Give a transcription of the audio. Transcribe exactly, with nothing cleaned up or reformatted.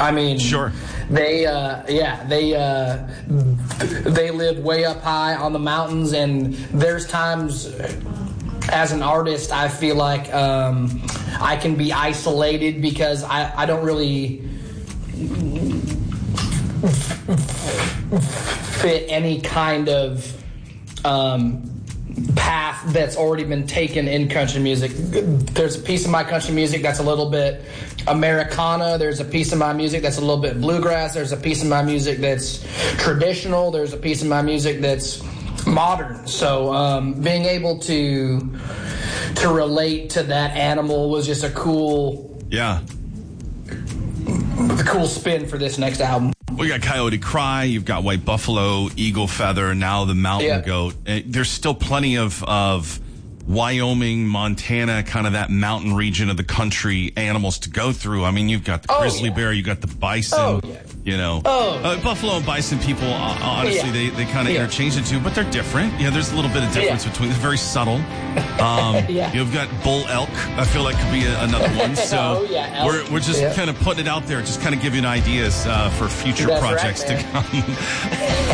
I mean, sure. They, uh, yeah, they uh, they live way up high on the mountains, and there's times as an artist I feel like um, I can be isolated because I, I don't really fit any kind of um, path that's already been taken in country music. There's a piece of my country music that's a little bit Americana. There's a piece of my music that's a little bit bluegrass. There's a piece of my music that's traditional. There's a piece of my music that's modern. So um, being able to to relate to that animal was just a cool, yeah, a cool spin for this next album. We got Coyote Cry, you've got White Buffalo, Eagle Feather, now the Mountain yeah. Goat. Uh, There's still plenty of of Wyoming, Montana, kind of that mountain region of the country animals to go through. I mean, you've got the Oh, grizzly yeah. bear, you got the bison, Oh, yeah. you know. Oh. Uh, buffalo and bison people, uh, honestly, Yeah. they, they kind of Yeah. interchange the two, but they're different. Yeah, there's a little bit of difference Yeah. between, it's very subtle. Um, Yeah. You've got bull elk, I feel like could be a, another one. So Oh, yeah, elk. we're, we're just Yeah. kind of putting it out there, just kind of giving ideas uh, for future That's right, projects man. to come.